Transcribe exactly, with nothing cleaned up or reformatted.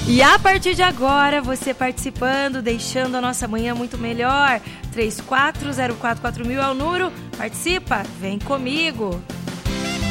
E a partir de agora, você participando, deixando a nossa manhã muito melhor. três quatro zero quatro quatro mil é o número. Participa, vem comigo.